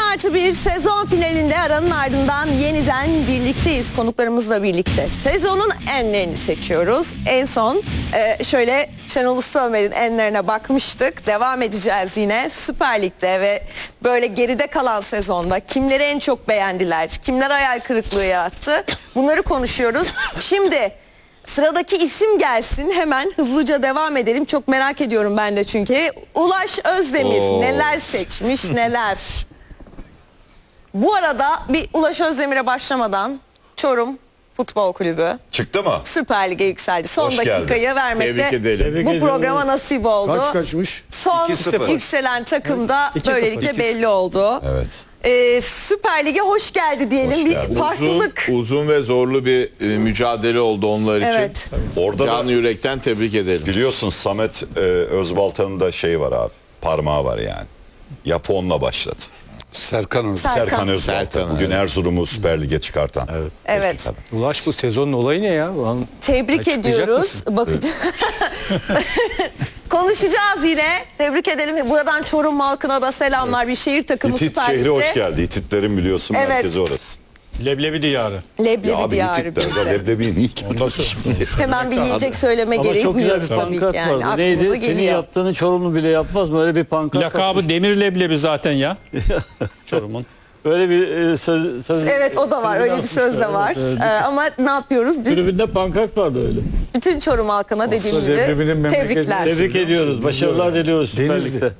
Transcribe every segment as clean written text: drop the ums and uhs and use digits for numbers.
1+1 sezon finalinde aranın ardından yeniden birlikteyiz konuklarımızla birlikte. Sezonun enlerini seçiyoruz. En son şöyle Şenol Ustaömer'in enlerine bakmıştık. Devam edeceğiz yine Süper Lig'de ve böyle geride kalan sezonda kimleri en çok beğendiler, kimler hayal kırıklığı yarattı, bunları konuşuyoruz. Şimdi sıradaki isim gelsin, hemen hızlıca devam edelim. Çok merak ediyorum ben de çünkü. Ulaş Özdemir neler seçmiş neler. Bu arada bir Ulaş Özdemir'e başlamadan Çorum Futbol Kulübü çıktı mı? Süper Lig'e yükseldi. Son Hoş dakikayı geldin. vermekte bu programa nasip oldu. Kaçmış? Son 2-0. yükselen takımda böylelikle belli oldu. Evet. Süper Lig'e hoş geldi diyelim. Hoş Bir geldin. farklılık. Uzun ve zorlu bir mücadele oldu onlar için. Evet. Orada Canı da yürekten tebrik edelim. biliyorsun Samet Özbalta'nın da şeyi var abi. Parmağı var yani. Yapı onunla başladı. Serkan Hoca. Serkan Özbalta. Serkan, Bugün evet. Erzurum'u Süper Lig'e çıkartan. Evet. Ulaş, bu sezonun olayı ne ya? Tebrik Açıklayacak ediyoruz. mısın? Bakacağız. Konuşacağız yine. Tebrik edelim. Buradan Çorum halkına da selamlar. Bir şehir takımı İtit Süper şehri Lig'de. hoş geldi. İtitlerin biliyorsun Evet. merkezi orası. Leblebi diyarı. Leblebi Ya abi diyarı. İtitler'de leblebiyi niye Hemen bir yiyecek söyleme Ama gereği çok güzel duyuyoruz bir tabii ki. pankart Yani. vardı. Aklımıza Neydi? Senin geliyor. yaptığını Çorumlu bile yapmaz mı? Öyle bir pankart. Lakabı Demir Leblebi zaten ya. Çorum'un. Öyle bir söz. Evet, o da var. Öyle bir söz de var. Ama ne yapıyoruz biz? Tribünde pankart vardı öyle. Bütün Çorum halkına dediğim gibi tebrikler. Tebrik ediyoruz. Başarılar diliyoruz Süper Denizli. Lig'de.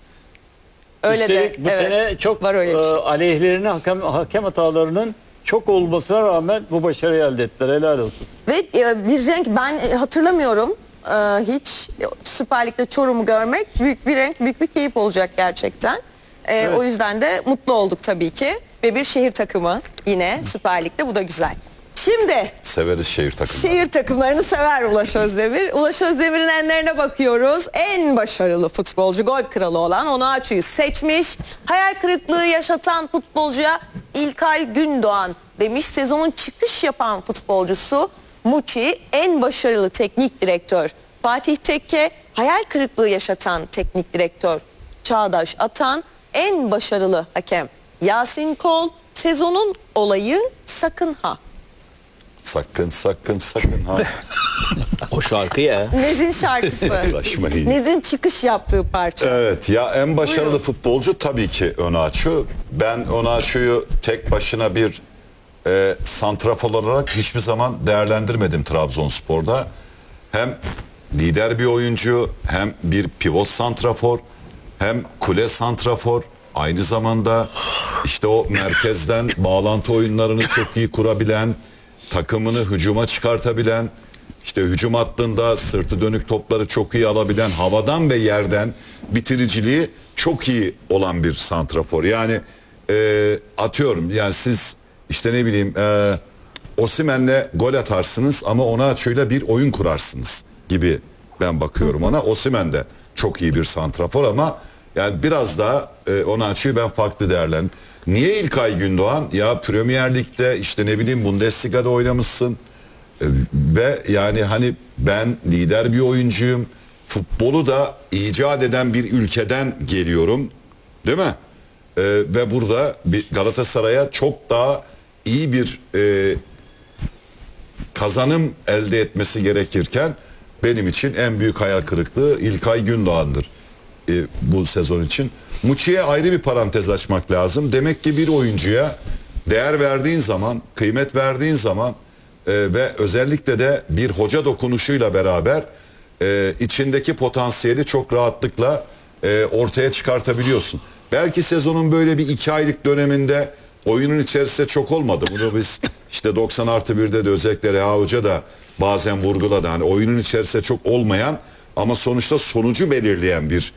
Öyle de. Üstelik bu sene çok var öyle bir şey. aleyhlerine hakem hatalarının çok olmasına rağmen bu başarıyı elde ettiler. Helal olsun. Ve bir renk ben hatırlamıyorum hiç Süper Lig'de Çorum'u görmek büyük bir renk, büyük bir keyif olacak gerçekten. Evet. O yüzden de mutlu olduk tabii ki. Ve bir şehir takımı yine Süper Lig'de, bu da güzel. Şimdi Severiz şehir takımı. şehir takımlarını sever Ulaş Özdemir. Ulaş Özdemir'in enlerine bakıyoruz. En başarılı futbolcu, gol kralı olan Onuachu'yu seçmiş. Hayal kırıklığı yaşatan futbolcuya İlkay Gündoğan demiş. Sezonun çıkış yapan futbolcusu Muçi, en başarılı teknik direktör Fatih Tekke, hayal kırıklığı yaşatan teknik direktör Çağdaş Atan, en başarılı hakem Yasin Kol, sezonun olayı Sakın Ha. Sakın sakın sakın ha. O şarkı ya. Nez'in şarkısı. Ulaşmayın. Nez'in çıkış yaptığı parça. Evet ya, en başarılı futbolcu tabii ki Onuachu. Ben Onuachu'yu tek başına bir santrafor olarak hiçbir zaman değerlendirmedim Trabzonspor'da. Hem lider bir oyuncu, hem bir pivot santrafor, hem kule santrafor. Aynı zamanda işte o merkezden bağlantı oyunlarını çok iyi kurabilen, takımını hücuma çıkartabilen, işte hücum hattında sırtı dönük topları çok iyi alabilen, havadan ve yerden bitiriciliği çok iyi olan bir santrafor. Yani atıyorum yani siz işte ne bileyim Osimhen'le gol atarsınız ama Onuachu'yla bir oyun kurarsınız gibi ben bakıyorum ona. Osimhen de çok iyi bir santrafor ama yani biraz daha Onuachu'yu ben farklı değerlendim. Niye İlkay Gündoğan? Ya Premier Lig'de işte ne bileyim Bundesliga'da oynamışsın ve yani hani ben lider bir oyuncuyum. Futbolu da icat eden bir ülkeden geliyorum. Değil mi? Ve burada bir Galatasaray'a çok daha iyi bir kazanım elde etmesi gerekirken benim için en büyük hayal kırıklığı İlkay Gündoğan'dır bu sezon için. Muçi'ye ayrı bir parantez açmak lazım. Demek ki bir oyuncuya değer verdiğin zaman, kıymet verdiğin zaman ve özellikle de bir hoca dokunuşuyla beraber içindeki potansiyeli çok rahatlıkla ortaya çıkartabiliyorsun. Belki sezonun böyle bir 2 aylık döneminde oyunun içerisinde çok olmadı. Bunu biz işte 90+1'de de özellikle Reha Hoca da bazen vurguladı. Hani oyunun içerisinde çok olmayan ama sonuçta sonucu belirleyen bir